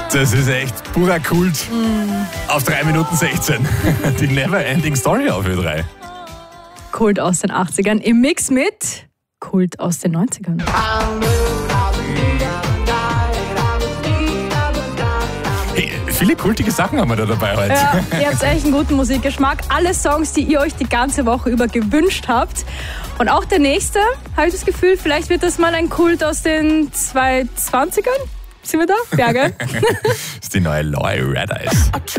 Das ist echt purer Kult. Auf 3 Minuten 16. Die Never-Ending Story auf Ö3. Kult aus den 80ern im Mix mit Kult aus den 90ern. Hey, viele kultige Sachen haben wir da dabei heute. Ja, ihr habt echt einen guten Musikgeschmack. Alle Songs, die ihr euch die ganze Woche über gewünscht habt. Und auch der nächste, habe ich das Gefühl, vielleicht wird das mal ein Kult aus den 2020ern. Sind wir da? Ja, gell? Das ist die neue Loy Red Eyes.